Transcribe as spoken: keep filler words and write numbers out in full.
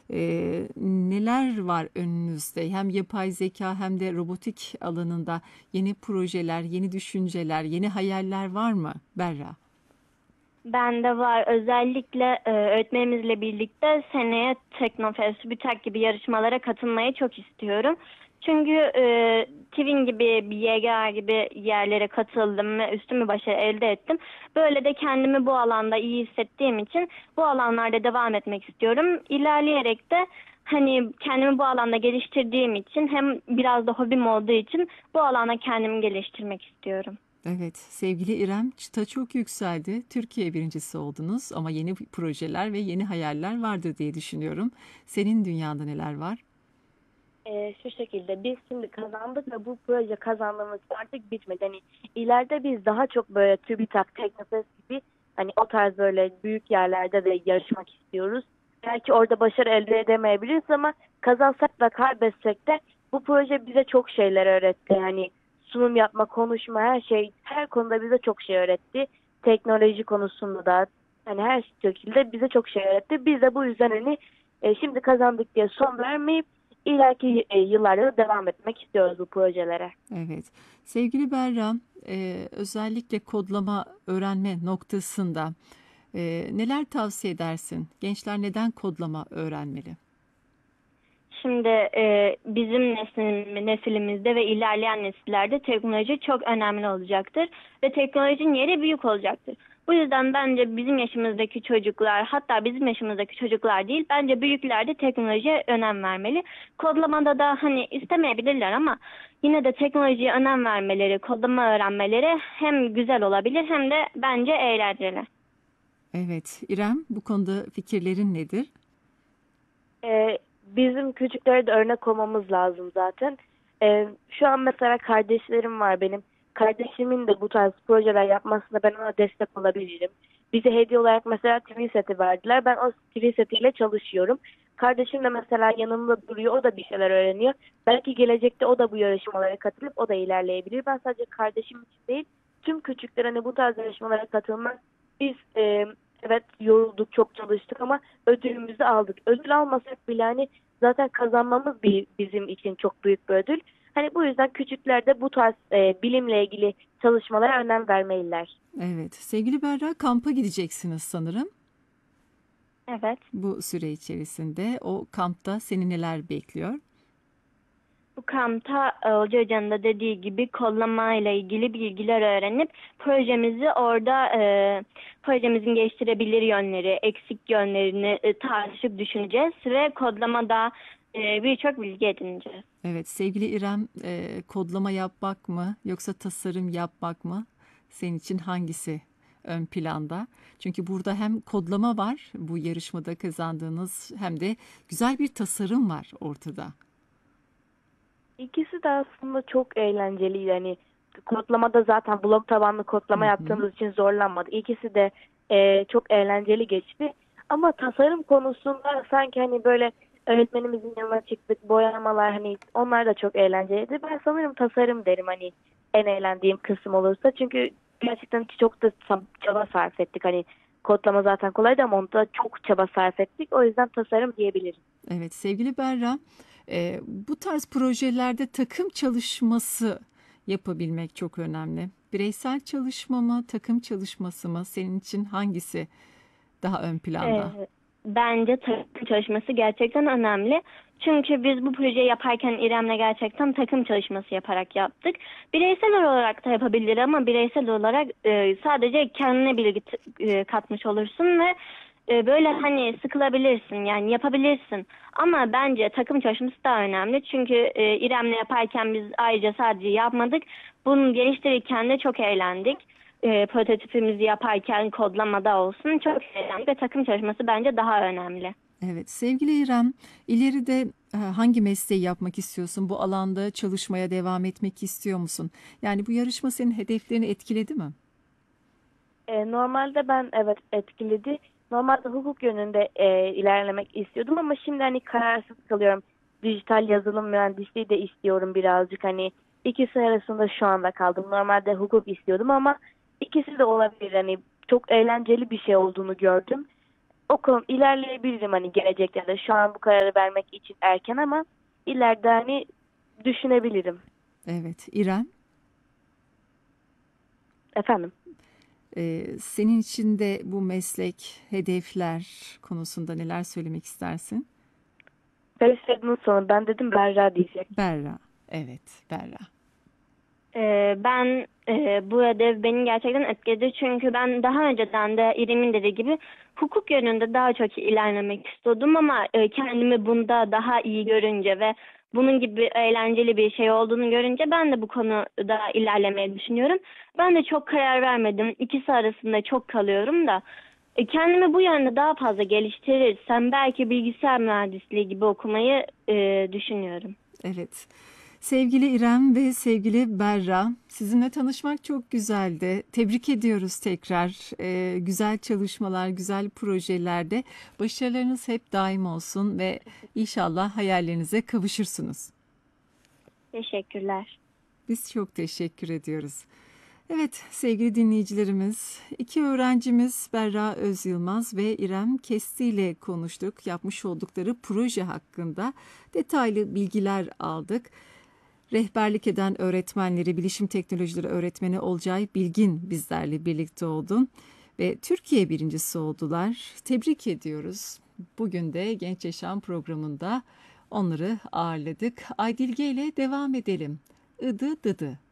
Ee, neler var önünüzde? Hem yapay zeka hem de robotik alanında yeni projeler, yeni düşünceler, yeni hayaller var mı Berra? Bende var. Özellikle e, öğretmenimizle birlikte seneye Teknofest, TÜBİTAK gibi yarışmalara katılmayı çok istiyorum. Çünkü e, TİVİN gibi, bir Y G A gibi yerlere katıldım ve üstün bir başarı elde ettim. Böyle de kendimi bu alanda iyi hissettiğim için bu alanlarda devam etmek istiyorum. İlerleyerek de hani kendimi bu alanda geliştirdiğim için hem biraz da hobim olduğu için bu alana kendimi geliştirmek istiyorum. Evet, sevgili İrem, çıta çok yükseldi. Türkiye birincisi oldunuz ama yeni projeler ve yeni hayaller vardır diye düşünüyorum. Senin dünyanda neler var? Ee, şu şekilde biz şimdi kazandık ve bu proje kazandığımız artık bitmedi. Hani ileride biz daha çok böyle TÜBİTAK, Teknofest gibi hani o tarz böyle büyük yerlerde de yarışmak istiyoruz. Belki orada başarı elde edemeyebiliriz ama kazansak da kaybetsek de bu proje bize çok şeyler öğretti. Yani sunum yapma, konuşma, her şey, her konuda bize çok şey öğretti. Teknoloji konusunda da hani her şekilde bize çok şey öğretti. Biz de bu yüzden hani e, şimdi kazandık diye son vermeyip İleriki e, yıllarda da devam etmek istiyoruz bu projelere. Evet, sevgili Berra, e, özellikle kodlama öğrenme noktasında e, neler tavsiye edersin? Gençler neden kodlama öğrenmeli? Şimdi e, bizim nesil, nesilimizde ve ilerleyen nesillerde teknoloji çok önemli olacaktır ve teknolojinin yeri büyük olacaktır. Bu yüzden bence bizim yaşımızdaki çocuklar, hatta bizim yaşımızdaki çocuklar değil, bence büyükler de teknolojiye önem vermeli. Kodlamada da hani istemeyebilirler ama yine de teknolojiye önem vermeleri, kodlama öğrenmeleri hem güzel olabilir hem de bence eğlenceli. Evet, İrem, bu konuda fikirlerin nedir? E, Bizim küçüklere de örnek olmamız lazım zaten. E, şu an mesela kardeşlerim var benim. Kardeşimin de bu tarz projeler yapmasında ben ona destek olabilirim. Bize hediye olarak mesela T V seti verdiler. Ben o T V setiyle çalışıyorum. Kardeşim de mesela yanımda duruyor. O da bir şeyler öğreniyor. Belki gelecekte o da bu yarışmalara katılıp o da ilerleyebilir. Ben sadece kardeşim için değil, tüm küçükler hani bu tarz yarışmalara katılmak. Biz e, evet yorulduk, çok çalıştık ama ödülümüzü aldık. Ödül almasak bile hani zaten kazanmamız bir, bizim için çok büyük bir ödül. Hani bu yüzden küçükler de bu tarz e, bilimle ilgili çalışmalara önem vermeliler. Evet, sevgili Berra, kampa gideceksiniz sanırım. Evet. Bu süre içerisinde o kampta seni neler bekliyor? Bu kampta e, Hoca Hoca'nın da dediği gibi kodlama ile ilgili bilgiler öğrenip projemizi orada e, projemizin geliştirebilir yönleri, eksik yönlerini e, tartışıp düşüneceğiz ve kodlamada e, birçok bilgi edineceğiz. Evet, sevgili İrem, e, kodlama yapmak mı yoksa tasarım yapmak mı? Senin için hangisi ön planda? Çünkü burada hem kodlama var, bu yarışmada kazandığınız, hem de güzel bir tasarım var ortada. İkisi de aslında çok eğlenceli. Yani kodlamada zaten blok tabanlı Hı kodlama hı. yaptığımız için zorlanmadı. İkisi de e, çok eğlenceli geçti. Ama tasarım konusunda sanki hani böyle öğretmenimizin yanına çıktık, boyamalar hani onlar da çok eğlenceliydi. Ben sanırım tasarım derim hani en eğlendiğim kısım olursa. Çünkü gerçekten çok da çaba sarf ettik. Hani kodlama zaten kolaydı ama onda çok çaba sarf ettik. O yüzden tasarım diyebilirim. Evet, sevgili Berra, e, bu tarz projelerde takım çalışması yapabilmek çok önemli. Bireysel çalışma mı, takım çalışması mı? Senin için hangisi daha ön planda? Evet, bence takım çalışması gerçekten önemli. Çünkü biz bu projeyi yaparken İrem'le gerçekten takım çalışması yaparak yaptık. Bireysel olarak da yapabilir ama bireysel olarak e, sadece kendine bilgi t- e, katmış olursun ve e, böyle hani sıkılabilirsin yani yapabilirsin. Ama bence takım çalışması daha önemli. Çünkü e, İrem'le yaparken biz ayrıca sadece yapmadık. Bunu geliştirirken de çok eğlendik e, prototipimizi yaparken kodlamada olsun çok önemli ve takım çalışması bence daha önemli. Evet, sevgili İrem, ileride e, hangi mesleği yapmak istiyorsun? Bu alanda çalışmaya devam etmek istiyor musun? Yani bu yarışma senin hedeflerini etkiledi mi? E, normalde ben evet etkiledi. Normalde hukuk yönünde e, ilerlemek istiyordum ama şimdi hani kararsız kalıyorum. Dijital yazılım mühendisliği de istiyorum birazcık. Hani ikisi arasında şu anda kaldım. Normalde hukuk istiyordum ama ikisi de olabilir. Hani çok eğlenceli bir şey olduğunu gördüm. okulum ilerleyebilirim hani gelecekte de. Şu an bu kararı vermek için erken ama ileride hani düşünebilirim. Evet, İrem, Efendim. e, senin için de bu meslek, hedefler konusunda neler söylemek istersin? Feriştah'ın sonu ben dedim Berra diyecek. Berra, evet, Berra. Ee, ben e, bu ödev beni gerçekten etkiledi çünkü ben daha önceden de İrem'in dediği gibi hukuk yönünde daha çok ilerlemek istiyordum ama e, kendimi bunda daha iyi görünce ve bunun gibi eğlenceli bir şey olduğunu görünce ben de bu konuda ilerlemeyi düşünüyorum. Ben de çok karar vermedim. İkisi arasında çok kalıyorum da e, kendimi bu yönde daha fazla geliştirirsem belki bilgisayar mühendisliği gibi okumayı e, düşünüyorum. Evet. Sevgili İrem ve sevgili Berra, sizinle tanışmak çok güzeldi. Tebrik ediyoruz tekrar. Ee, güzel çalışmalar, güzel projelerde başarılarınız hep daim olsun ve inşallah hayallerinize kavuşursunuz. Teşekkürler. Biz çok teşekkür ediyoruz. Evet sevgili dinleyicilerimiz, iki öğrencimiz Berra Özyılmaz ve İrem Kesti ile konuştuk. Yapmış oldukları proje hakkında detaylı bilgiler aldık. Rehberlik eden öğretmenleri, bilişim teknolojileri öğretmeni Olcay Bilgin bizlerle birlikte oldu ve Türkiye birincisi oldular. Tebrik ediyoruz. Bugün de Genç Yaşam programında onları ağırladık. Aydilge ile devam edelim. Idı dıdı.